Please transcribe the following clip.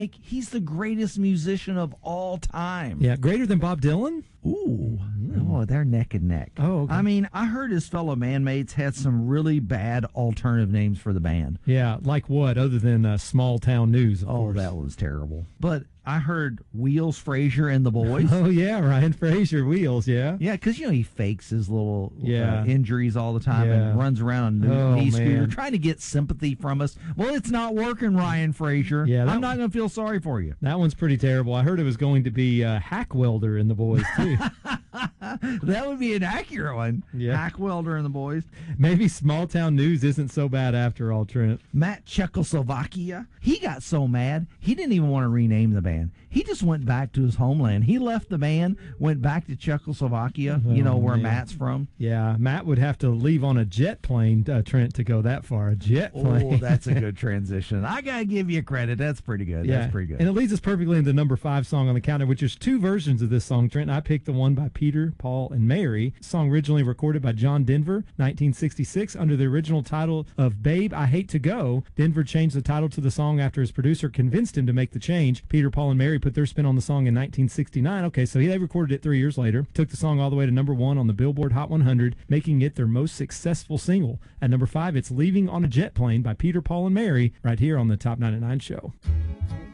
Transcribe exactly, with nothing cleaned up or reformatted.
He's the greatest musician of all time. Yeah, greater than Bob Dylan? Ooh. Oh, they're neck and neck. Oh, okay. I mean, I heard his fellow bandmates had some really bad alternative names for the band. Yeah, like what, other than uh, Small Town News, of Oh, course. that was terrible. But I heard Wheels Frazier and the Boys. Oh, yeah, Ryan Frazier, Wheels, yeah. Yeah, because, you know, he fakes his little Yeah. uh, injuries all the time Yeah. and runs around on a Oh, knee scooter man. trying to get sympathy from us. Well, it's not working, Ryan Frazier. Yeah, that- I'm not going to feel sorry for you. That one's pretty terrible. I heard it was going to be uh, Hack Welder in the Boys, too. That would be an accurate one. Yeah. Hack Welder and the Boys. Maybe Small Town News isn't so bad after all, Trent. Matt Czechoslovakia, he got so mad, he didn't even want to rename the band. He just went back to his homeland. He left the band, went back to Czechoslovakia, you know, Oh, where man. Matt's from. Yeah, Matt would have to leave on a jet plane, uh, Trent, to go that far. A jet plane. Oh, that's a good transition. I got to give you credit. That's pretty good. Yeah, That's pretty good. And it leads us perfectly into the number five song on the counter, which is two versions of this song, Trent. And I picked the one by Peter, Paul, and Mary. Song originally recorded by John Denver, nineteen sixty-six, under the original title of Babe, I Hate to Go. Denver changed the title to the song after his producer convinced him to make the change. Peter, Paul, and Mary put their spin on the song in nineteen sixty-nine. Okay, so they recorded it three years later, took the song all the way to number one on the Billboard Hot one hundred, making it their most successful single. At number five, it's Leaving on a Jet Plane by Peter, Paul, and Mary, right here on the Top ninety-nine Show.